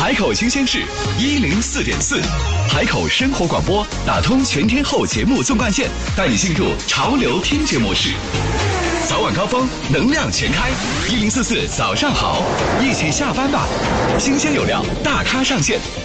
海口新鲜事104.4，海口生活广播打通全天候节目纵贯线，带你进入潮流听觉模式。早晚高峰，能量全开，1044早上好，一起下班吧，新鲜有料，大咖上线。